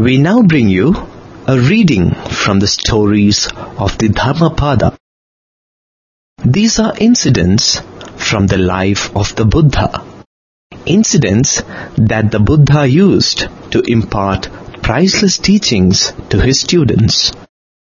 We now bring you a reading from the stories of the Dhammapada. These are incidents from the life of the Buddha. Incidents that the Buddha used to impart priceless teachings to his students.